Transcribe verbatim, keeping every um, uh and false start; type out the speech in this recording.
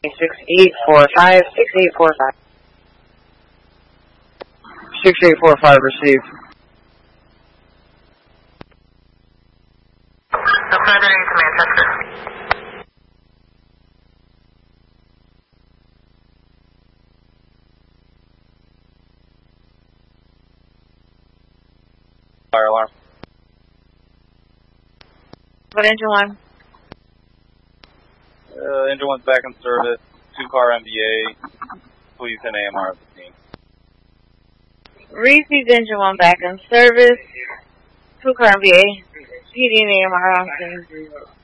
six eight four five, six eight four five. six eight four five received. So further into Manchester. Fire alarm. What engine one? Uh, engine one's back in service. Two car M V A. Please send A M R at the scene. Received engine one back in service. Two car M V A. P D and A M R on scene.